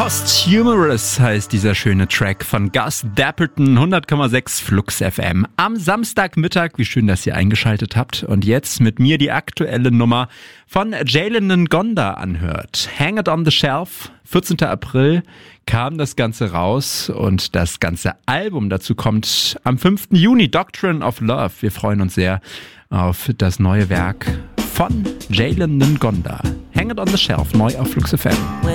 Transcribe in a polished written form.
Posthumorous heißt dieser schöne Track von Gus Dapperton, 100,6 Flux FM. Am Samstagmittag, wie schön, dass ihr eingeschaltet habt und jetzt mit mir die aktuelle Nummer von Jalen Ngonda anhört. Hang It on the Shelf, 14. April kam das Ganze raus und das ganze Album dazu kommt am 5. Juni, Doctrine of Love. Wir freuen uns sehr auf das neue Werk von Jalen Ngonda. Hang It on the Shelf, neu auf Flux FM.